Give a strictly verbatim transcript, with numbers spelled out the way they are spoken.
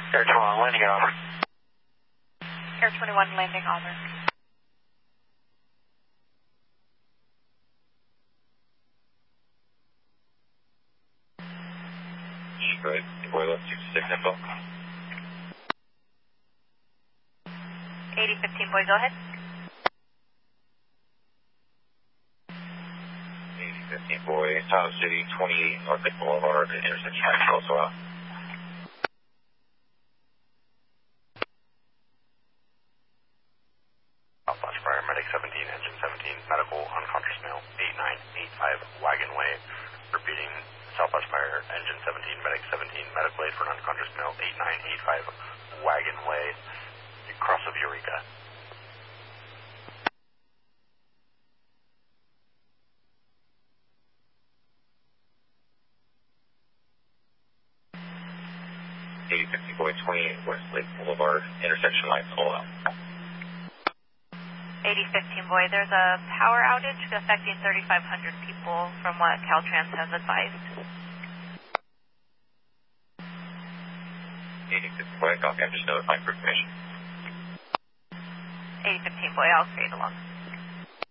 Air twenty-one landing at Auburn. Air twenty-one landing Auburn. Good. Boy left six six info. eighty fifteen boy, go ahead. eighty fifteen boy, Town City, twenty-eight North Lake Boulevard, intersection right, also out. Southwest Paramedic seventeen, engine seventeen, medical, unconscious male, eight nine eight five, Wagon Way. Repeating, Southwest Fire, engine seventeen, medic seventeen, medical aid for an unconscious male, eight nine eight five, Wagon Way, cross of Eureka. eighty fifty boy, twenty-eight West Lake Boulevard, intersection lights all out. eighty fifteen boy, there's a power outage affecting thirty-five hundred people from what Caltrans has advised. eighty fifty boy, copy, I'm just notifying for information. eighty fifteen boy, I'll create along.